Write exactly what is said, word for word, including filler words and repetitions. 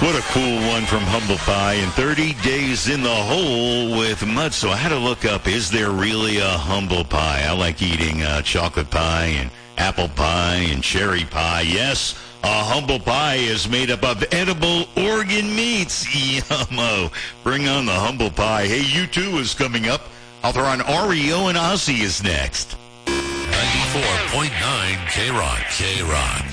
What a cool one from Humble Pie. And thirty days in the hole with mud. So I had to look up, is there really a humble pie? I like eating uh, chocolate pie and apple pie and cherry pie. Yes, a humble pie is made up of edible organ meats. Yummo. Bring on the humble pie. Hey, U two is coming up. I'll throw on R E O and Ozzy is next. ninety-four point nine K-Rock. K-Rock.